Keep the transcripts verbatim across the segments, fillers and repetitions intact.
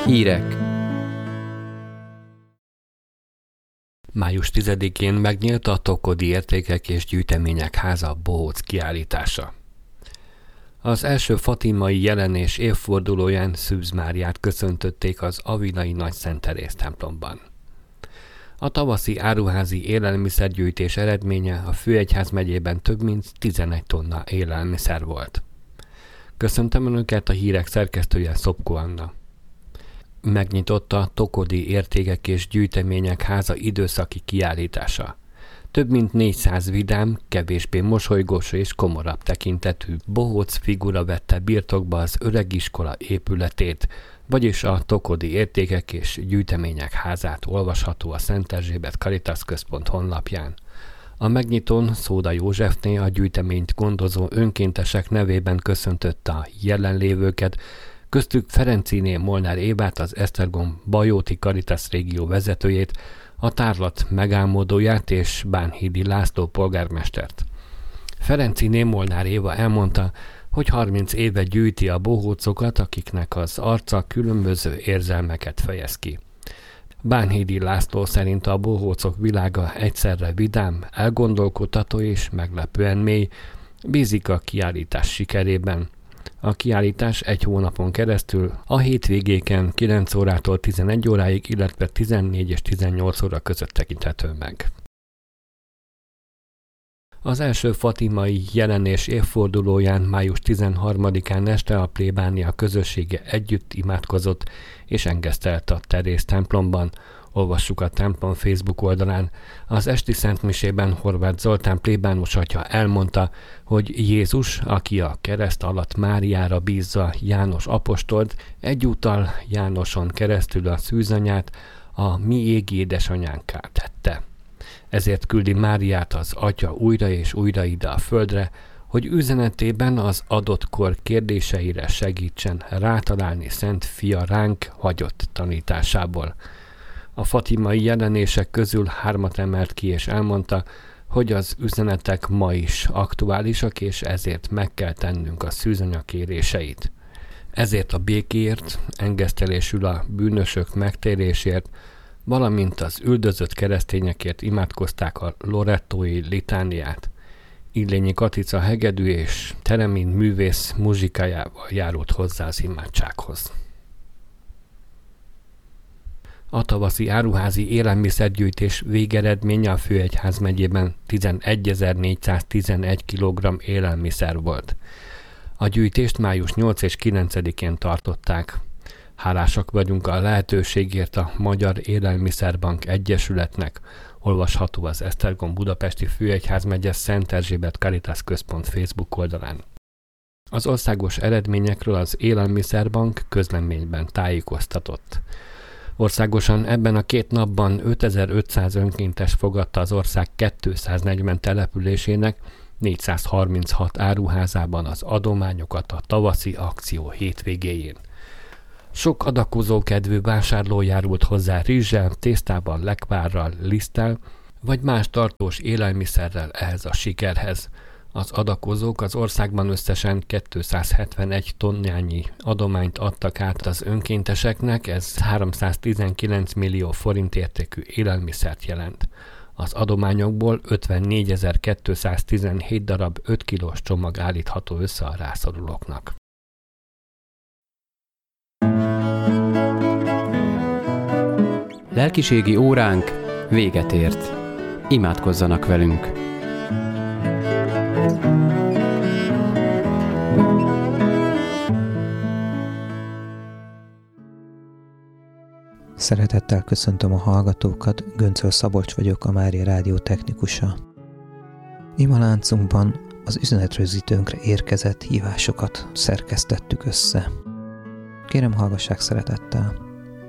Hírek. május tizedikén megnyílt a Tokodi Értékek és Gyűjtemények Háza bohóc kiállítása. Az első fatimai jelenés évfordulóján Szűz Máriát köszöntötték az Avilai Nagy Szent Teréz templomban. A tavaszi áruházi élelmiszergyűjtés eredménye a Főegyházmegyében több mint tizenegy tonna élelmiszer volt. Köszöntöm Önöket, a hírek szerkesztője Szopko Anna. Megnyitotta a Tokodi Értékek és Gyűjtemények Háza időszaki kiállítása. Több mint négyszáz vidám, kevésbé mosolygós és komorabb tekintetű bohóc figura vette birtokba az öregiskola épületét, vagyis a Tokodi Értékek és Gyűjtemények Házát olvasható a Szent Erzsébet Caritas Központ honlapján. A megnyitón Szóda Józsefné a gyűjteményt gondozó önkéntesek nevében köszöntötte a jelenlévőket, köztük Ferenciné Molnár Évát, az Esztergom Bajóti Caritas régió vezetőjét, a tárlat megálmodóját és Bánhidi László polgármestert. Ferenciné Molnár Éva elmondta, hogy harminc éve gyűjti a bohócokat, akiknek az arca különböző érzelmeket fejez ki. Bánhidi László szerint a bohócok világa egyszerre vidám, elgondolkodtató és meglepően mély, bízik a kiállítás sikerében. A kiállítás egy hónapon keresztül a hétvégéken kilenc órától tizenegy óráig, illetve tizennégy és tizennyolc óra között tekinthető meg. Az első fatimai jelenés évfordulóján május tizenharmadikán este a plébánia közössége együtt imádkozott és engesztelt a Teréz templomban. Olvassuk a templom Facebook oldalán. Az esti szentmisében Horváth Zoltán plébános atya elmondta, hogy Jézus, aki a kereszt alatt Máriára bízza János apostolt, egyúttal Jánoson keresztül a szűzanyát, a mi égi édesanyánká tette. Ezért küldi Máriát az atya újra és újra ide a földre, hogy üzenetében az adott kor kérdéseire segítsen rátalálni Szent Fia ránk hagyott tanításából. A fatimai jelenések közül hármat emelt ki és elmondta, hogy az üzenetek ma is aktuálisak, és ezért meg kell tennünk a szűzanya kéréseit. Ezért a békéért, engesztelésül a bűnösök megtérésért, valamint az üldözött keresztényekért imádkozták a lorettói litániát. Illényi Katica hegedű és Teremin művész muzsikájával járult hozzá az imádsághoz. A tavaszi áruházi élelmiszergyűjtés végeredménye a Főegyházmegyében tizenegyezer-négyszáztizenegy kilogramm élelmiszer volt. A gyűjtést május nyolcadikán és kilencedikén tartották. Hálásak vagyunk a lehetőségért a Magyar Élelmiszerbank Egyesületnek, olvasható az Esztergom Budapesti Főegyházmegye Szent Erzsébet Caritas Központ Facebook oldalán. Az országos eredményekről az Élelmiszerbank közleményben tájékoztatott. Országosan ebben a két napban ötezer-ötszáz önkéntes fogadta az ország kétszáznegyven településének négyszázharminchat áruházában az adományokat a tavaszi akció hétvégéjén. Sok adakozókedvű vásárló járult hozzá rizssel, tésztával, lekvárral, liszttel vagy más tartós élelmiszerrel ehhez a sikerhez. Az adakozók az országban összesen kétszázhetvenegy tonnányi adományt adtak át az önkénteseknek, ez háromszáztizenkilenc millió forint értékű élelmiszert jelent. Az adományokból ötvennégyezer-kétszáztizenhét darab öt kilós csomag állítható össze a rászorulóknak. Lelkiségi óránk véget ért. Imádkozzanak velünk! Szeretettel köszöntöm a hallgatókat, Göncöl Szabolcs vagyok, a Mária Rádió technikusa. Imaláncunkban az üzenetrögzítőnkre érkezett hívásokat szerkesztettük össze. Kérem, hallgassák szeretettel!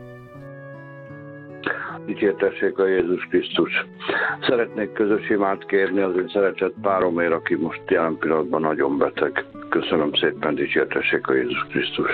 Dicsértessék a Jézus Krisztus! Szeretnék közös imát kérni az én szeretett páromért, aki most jelen pillanatban nagyon beteg. Köszönöm szépen, dicsértessék a Jézus Krisztus!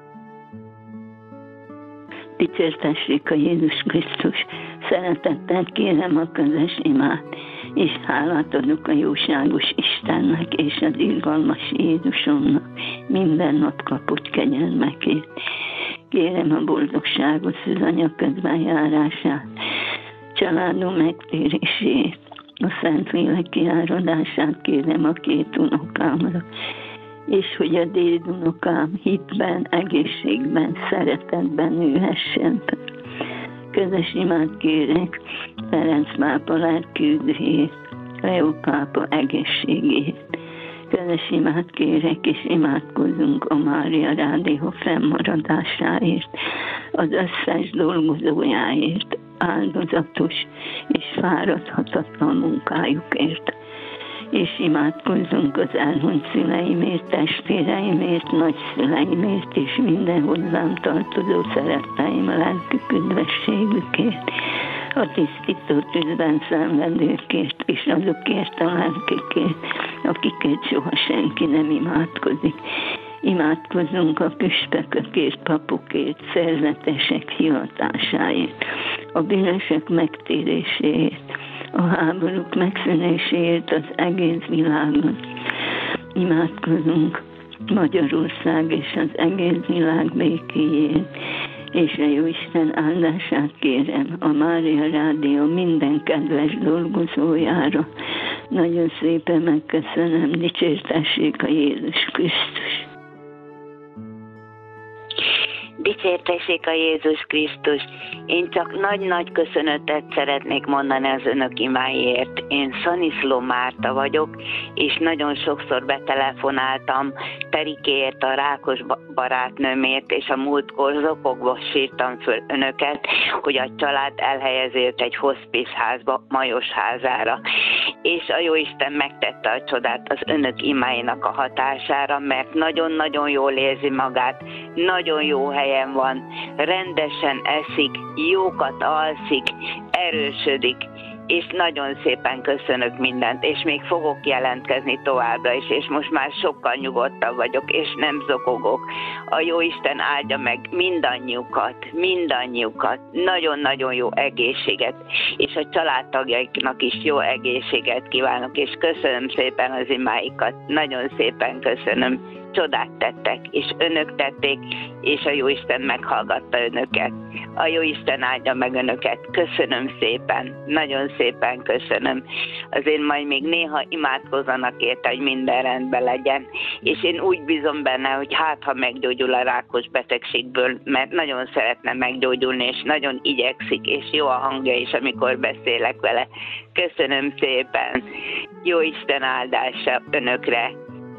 Dicsértessék a Jézus Krisztus! Szeretettel kérem a közös imát, és hálát adok a jóságos Istennek és az irgalmas Jézusomnak minden nap kapott kegyelmekért. Kérem a boldogságos szülanya közben járását, családom megtérését, a Szentlélek kiáradását kérem a két unokámra, és hogy a dédunokám hitben, egészségben, szeretetben nőhessen. Közös imát kérek Ferenc pápa lelküldőjét, Leó pápa egészségét. Közös imát kérek, és imádkozzunk a Mária Rádió fennmaradásáért, az összes dolgozójáért, áldozatos és fáradhatatlan munkájukért. És imádkozzunk az elhunyt szüleimért, testvéreimért, nagyszüleimért, és minden hozzám tartozó szeretteim lelkük üdvességükért, a tisztító tűzben szenvedőkért, és azokért a lelkekért, akikért soha senki nem imádkozik. Imádkozzunk a püspökökért, papokért, szerzetesek hivatásáért, a bűnösök megtéréséért, a háborúk megszűnéséért az egész világon. Imádkozunk Magyarország és az egész világ békéjét, és a Jóisten áldását kérem a Mária Rádió minden kedves dolgozójára. Nagyon szépen megköszönöm, dicsértessék a Jézus Krisztus. Dicsértessék a Jézus Krisztus. Én csak nagy-nagy köszönetet szeretnék mondani az önök imáért. Én Szaniszló Márta vagyok, és nagyon sokszor betelefonáltam Terikéért, a rákos barátnőmért, és a múltkor zokogva sírtam föl önöket, hogy a család elhelyeződött egy hospice házba, Majos házára. És a Jóisten megtette a csodát az önök imáinak a hatására, mert nagyon-nagyon jól érzi magát, nagyon jó helyen van, rendesen eszik, jókat alszik, erősödik, és nagyon szépen köszönök mindent, és még fogok jelentkezni továbbra is, és most már sokkal nyugodtabb vagyok, és nem zokogok. A Jóisten áldja meg mindannyiukat, mindannyiukat, nagyon-nagyon jó egészséget, és a családtagjaiknak is jó egészséget kívánok, és köszönöm szépen az imáikat, nagyon szépen köszönöm. Csodát tettek, és önök tették, és a Jóisten meghallgatta önöket. A Jóisten áldja meg önöket. Köszönöm szépen, nagyon szépen köszönöm. Azért majd még néha imádkozzanak érte, hogy minden rendben legyen. És én úgy bízom benne, hogy hát, ha meggyógyul a rákos betegségből, mert nagyon szeretne meggyógyulni, és nagyon igyekszik, és jó a hangja is, amikor beszélek vele. Köszönöm szépen. Jóisten áldása önökre.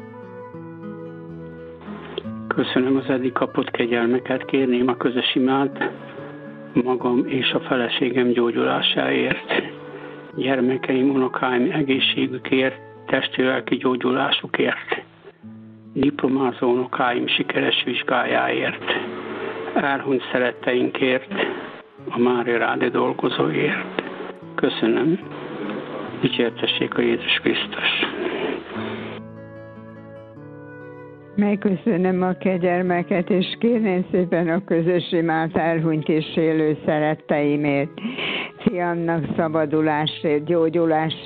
Köszönöm az eddig kapott kegyelmeket, kérném a közös imát magam és a feleségem gyógyulásáért, gyermekeim, unokáim egészségükért, testi-lelki gyógyulásukért, diplomázó unokáim sikeres vizsgájáért, elhunyt szeretteinkért, a Mária Rádió dolgozóért. Köszönöm. Dicsértessék a Jézus Krisztus. Megköszönöm a kegyelmeket, és kérném szépen a közös imát elhunyt és élő szeretteimért, fiamnak szabadulásért, gyógyulásért,